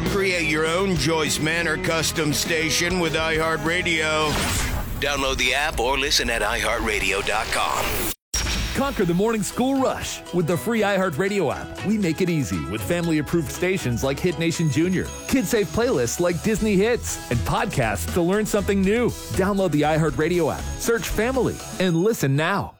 Create your own Joyce Manor custom station with iHeartRadio. Download the app or listen at iHeartRadio.com. Conquer the morning school rush with the free iHeartRadio app. We make it easy with family-approved stations like Hit Nation Junior, kid-safe playlists like Disney Hits, and podcasts to learn something new. Download the iHeartRadio app, search Family, and listen now.